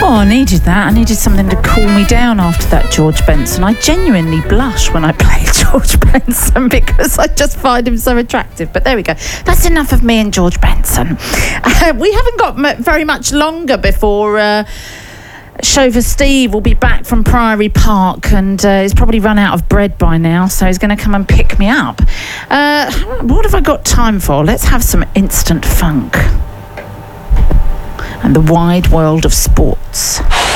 I needed that. I needed something to cool me down after that George Benson. I genuinely blush when I play George Benson because I just find him so attractive. But there we go. That's enough of me and George Benson. We haven't got very much longer before Chauffeur Steve will be back from Priory Park, and he's probably run out of bread by now, so he's going to come and pick me up. What have I got time for? Let's have some instant funk and the wide world of sports.